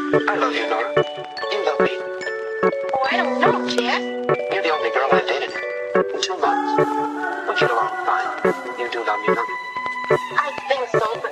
I love you, Nora. You love me. Oh, I don't know, Jeff. You're the only girl I've dated in 2 months. We get along fine. You do love me, don't you? I think so, but